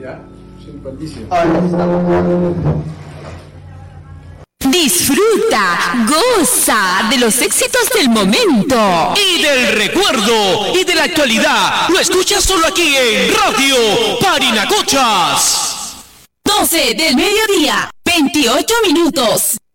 ¿Ya? Simpaticísimo. Disfruta, goza de los éxitos del momento y del recuerdo y de la actualidad. Lo escuchas solo aquí en Radio Parinacochas. 12 del mediodía, 28 minutos.